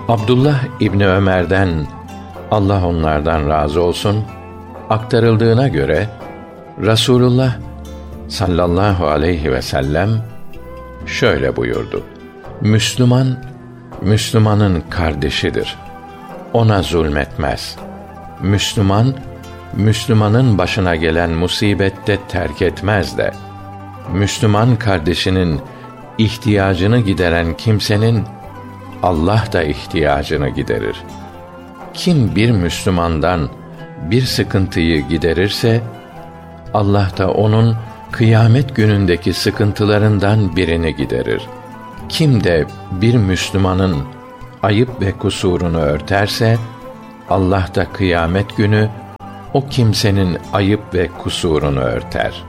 Abdullah İbni Ömer'den, Allah onlardan razı olsun, aktarıldığına göre Rasulullah sallallahu aleyhi ve sellem şöyle buyurdu: Müslüman, Müslümanın kardeşidir. Ona zulmetmez. Müslüman, Müslümanın başına gelen musibette terk etmez de, Müslüman kardeşinin ihtiyacını gideren kimsenin, Allah da ihtiyacını giderir. Kim bir Müslümandan bir sıkıntıyı giderirse, Allah da onun kıyamet günündeki sıkıntılarından birini giderir. Kim de bir Müslümanın ayıp ve kusurunu örterse, Allah da kıyamet günü o kimsenin ayıp ve kusurunu örter.